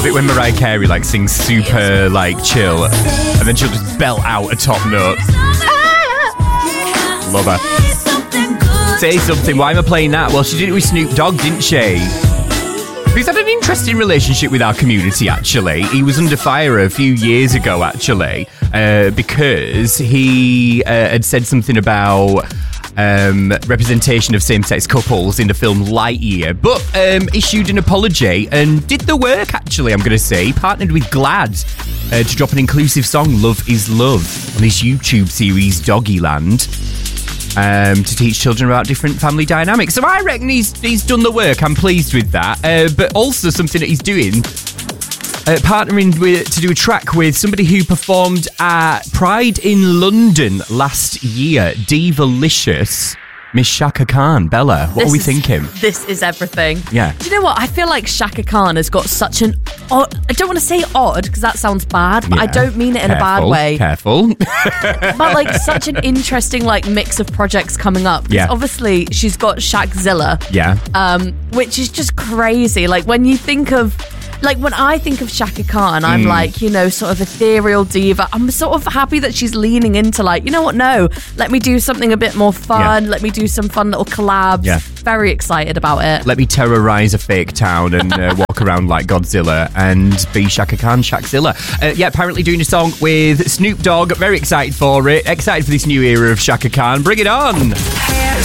love it when Mariah Carey like sings super like chill, and then she'll just belt out a top note. Love her. Say something. Why am I playing that? Well, she did it with Snoop Dogg, didn't she? He's had an interesting relationship with our community, actually. He was under fire a few years ago, actually, because he had said something about representation of same-sex couples in the film Lightyear, but issued an apology and did the work, actually, I'm going to say. Partnered with GLAD to drop an inclusive song, Love is Love, on his YouTube series, Doggyland. To teach children about different family dynamics. So I reckon he's done the work. I'm pleased with that. But also something that he's doing, partnering to do a track with somebody who performed at Pride in London last year, Divalicious. Miss Shaka Khan. Bella, what are we thinking? This is everything. Yeah. Do you know what? I feel like Shaka Khan has got such an odd... I don't want to say odd, because that sounds bad, but I don't mean it in a bad way. Careful. But like such an interesting like mix of projects coming up. Yeah. Obviously, she's got Shaqzilla. Yeah. Which is just crazy. Like when you think of... Like, when I think of Shaka Khan, I'm like, you know, sort of ethereal diva. I'm sort of happy that she's leaning into, like, you know what, no, let me do something a bit more fun. Let me do some fun little collabs. Yeah. Very excited about it. Let me terrorise a fake town and walk around like Godzilla and be Shaka Khan, Shaqzilla. Apparently doing a song with Snoop Dogg. Very excited for it. Excited for this new era of Shaka Khan. Bring it on.